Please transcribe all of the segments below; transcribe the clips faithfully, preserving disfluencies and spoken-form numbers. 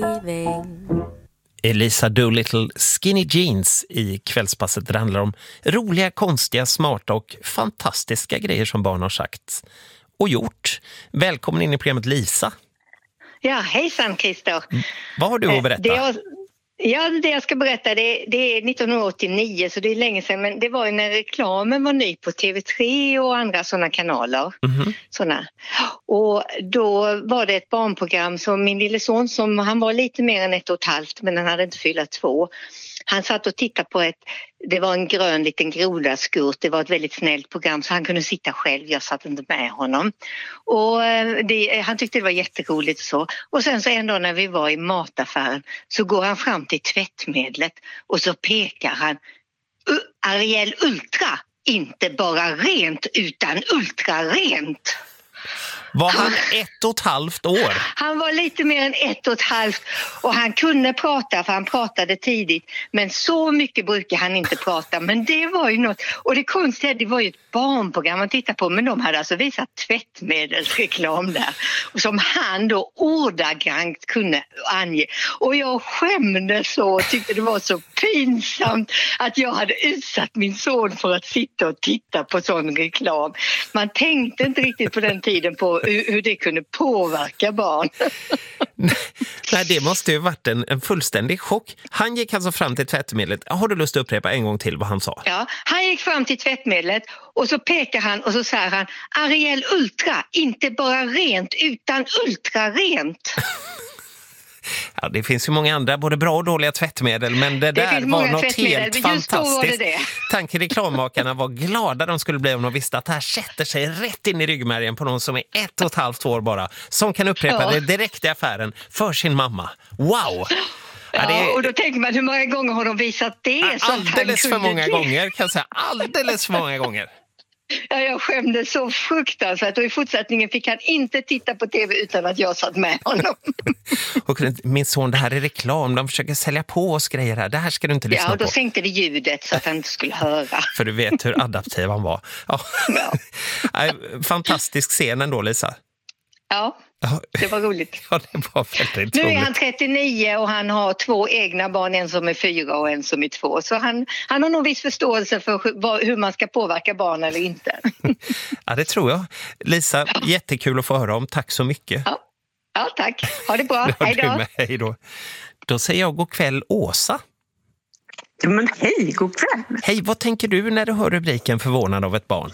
leaving. Elisa Doolittle, Skinny Jeans i Kvällspasset. Det handlar om roliga, konstiga, smarta och fantastiska grejer som barn har sagt och gjort. Välkommen in i programmet, Lisa. Ja, hejsan Christer. Mm. Vad har du att berätta? Det jag, ja, det jag ska berätta det, det är nittonhundraåttionio, så det är länge sedan. Men det var ju när reklamen var ny på T V tre och andra sådana kanaler. Mm-hmm. Såna. Och då var det ett barnprogram som min lille son, som han var lite mer än ett och ett halvt, men han hade inte fyllt två. Han satt och tittade på ett, det var en grön liten grodaskurt, det var ett väldigt snällt program så han kunde sitta själv, jag satt inte med honom. Och det, han tyckte det var jätteroligt och så. Och sen så en dag när vi var i mataffären så går han fram till tvättmedlet och så pekar han, Ariel Ultra, inte bara rent utan ultra rent. Var han ett och ett halvt år? Han var lite mer än ett och ett halvt och han kunde prata för han pratade tidigt. Men så mycket brukar han inte prata. Men det var ju något. Och det konstiga, det var ju ett barnprogram man tittade på. Men de hade alltså visat tvättmedelsreklam där. Och som han då ordagrant kunde ange. Och jag skämdes så och tyckte det var så pinsamt att jag hade utsatt min son för att sitta och titta på sån reklam. Man tänkte inte riktigt på den tiden på hur det kunde påverka barn. Nej, det måste ju varit en, en fullständig chock. Han gick alltså fram till tvättmedlet. Har du lust att upprepa en gång till vad han sa? Ja, han gick fram till tvättmedlet och så pekar han och så säger han Ariel Ultra, inte bara rent utan ultra rent. Ja, det finns ju många andra, både bra och dåliga tvättmedel, men det, det där var något helt fantastiskt. Det det. Tanken reklammakarna var glada de skulle bli om de visste att det här sätter sig rätt in i ryggmärgen på någon som är ett och ett halvt år bara, som kan upprepa ja. det direkt i affären för sin mamma. Wow! Ja, det är... och då tänker man, hur många gånger har de visat det? Ja, alldeles för många det. gånger, kan jag säga. Alldeles för många gånger. Ja, jag skämde så fruktansvärt och i fortsättningen fick han inte titta på tv utan att jag satt med honom. Och min son, det här är reklam, de försöker sälja på oss grejer här, det här ska du inte lyssna på. Ja, och då på. sänkte vi ljudet så att han inte skulle höra. För du vet hur adaptiv han var. Ja. Ja. Fantastisk scen ändå, Lisa. Ja, det var roligt. Ja, det var väldigt nu är roligt. han trettionio och han har två egna barn, en som är fyra och en som är två. Så han, han har nog viss förståelse för hur man ska påverka barn eller inte. Ja, det tror jag. Lisa, jättekul att få höra om. Tack så mycket. Ja, ja tack. Ha det bra. Ja, hej då. Hej då. Då säger jag god kväll, Åsa. Men hej, god kväll. Hej, vad tänker du när du hör rubriken förvånad av ett barn?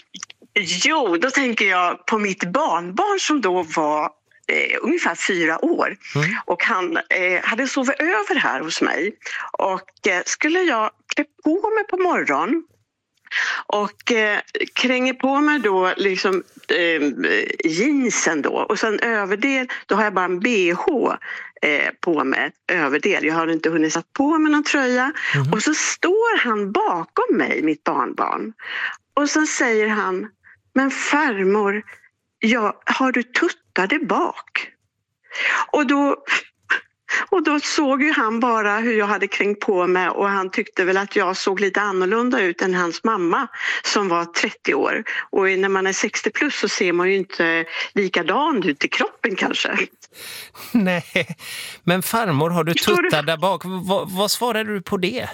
Jo, då tänker jag på mitt barnbarn som då var eh, ungefär fyra år. Mm. Och han eh, hade sovit över här hos mig. Och eh, skulle jag klä på mig på morgon och eh, kränger på mig då liksom eh, jeansen då. Och sen överdel, då har jag bara en B H eh, på mig, överdel. Jag har inte hunnit satt på mig någon tröja. Mm. Och så står han bakom mig, mitt barnbarn. Och så säger han, men farmor, ja, har du tuttade bak? Och då, och då såg ju han bara hur jag hade kränkt på mig och han tyckte väl att jag såg lite annorlunda ut än hans mamma som var trettio år. Och när man är sextio plus så ser man ju inte likadan ut i kroppen kanske. Nej, men farmor, har du tuttar där bak? V- vad svarade du på det?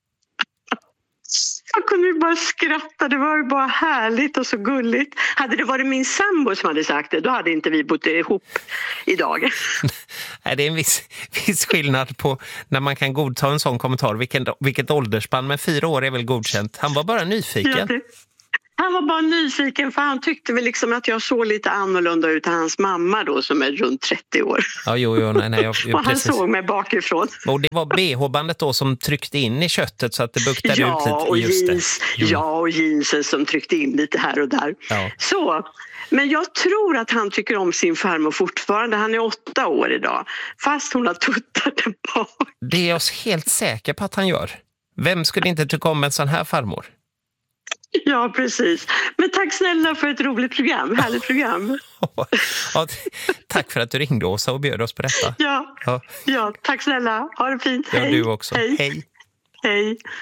Jag kunde ju bara skratta, det var ju bara härligt och så gulligt. Hade det varit min sambo som hade sagt det, då hade inte vi bott ihop idag. Nej, det är en viss, viss skillnad på när man kan godta en sån kommentar. Vilken, vilket åldersspann, men fyra år är väl godkänt. Han var bara nyfiken. Ja, det, han var bara nyfiken för han tyckte väl liksom att jag såg lite annorlunda ut än hans mamma då som är runt trettio år. Ja, jo, jo, nej, nej. Jag, jag, och han precis. såg mig bakifrån. Och det var B H-bandet då som tryckte in i köttet så att det buktade ja, ut lite. Och just jeans, det. Mm. Ja, och jeansen som tryckte in lite här och där. Ja. Så, men jag tror att han tycker om sin farmor fortfarande. Han är åtta år idag, fast hon har tuttat där bak. Det är jag helt säker på att han gör. Vem skulle inte tycka om en sån här farmor? Ja, precis. Men tack snälla för ett roligt program. Härligt program. Ja, tack för att du ringde, Åsa, och bjöd oss på detta. Ja, ja. ja tack snälla. Ha det fint. Ja, hej. du också. Hej. Hej. Hej.